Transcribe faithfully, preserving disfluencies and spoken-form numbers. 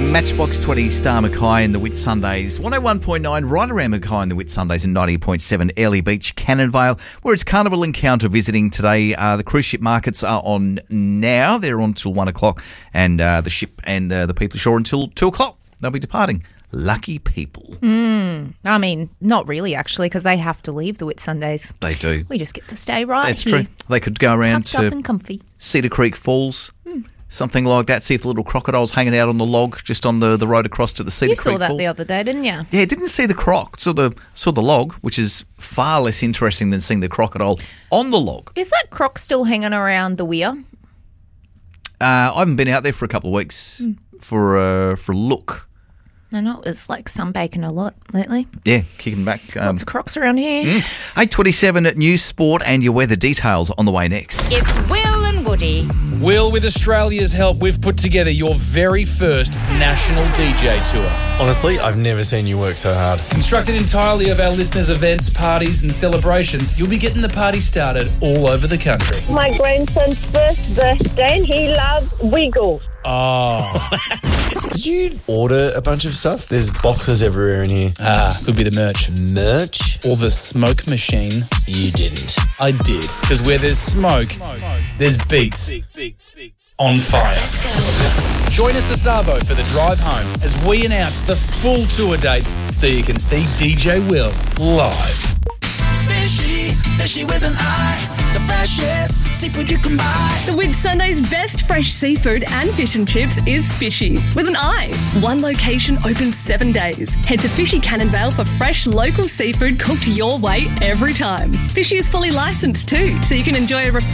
Matchbox twenty, Star Mackay and the Whitsundays. one oh one point nine right around Mackay and the Whitsundays, and ninety point seven Airlie Beach, Cannonvale, where it's Carnival Encounter visiting today. Uh, the cruise ship markets are on now. They're on till one o'clock, and uh, the ship and uh, the people ashore until two o'clock. They'll be departing. Lucky people. Mm, I mean, not really, actually, because they have to leave the Whitsundays. They do. We just get to stay right That's here. true. They could go around Tucked up to and comfy. Cedar Creek Falls, Mm. something like that. See if the little crocodile's hanging out on the log just on the, the road across to the Cedar You Creek saw that Falls. the other day, didn't you? Yeah, didn't see the croc. Saw the saw the log, which is far less interesting than seeing the crocodile on the log. Is that croc still hanging around the weir? Uh, I haven't been out there for a couple of weeks Mm. for uh, for a look. I know it's like sunbaking a lot lately. Yeah, kicking back. Um, Lots of crocs around here. mm. eight twenty-seven at News Sport and your weather details on the way next. It's Will and Woody. Will, with Australia's help, we've put together your very first national D J tour. Honestly, I've never seen you work so hard. Constructed entirely of our listeners' events, parties and celebrations, you'll be getting the party started all over the country. My grandson's first birthday and he loves Wiggle. Oh. Did you order a bunch of stuff? There's boxes everywhere in here. Ah, could be the merch. Merch? Or the smoke machine. You didn't. I did. Because where there's smoke, there's beats. On fire. Join us this Savo for the drive home as we announce the full tour dates so you can see D J Will live. Fishy, fishy with an eye, the freshest seafood you can buy. The Whitsundays' best fresh seafood and fish and chips is Fishy with an eye. One location open seven days. Head to Fishy Cannonvale for fresh local seafood cooked your way every time. Fishy is fully licensed too, so you can enjoy a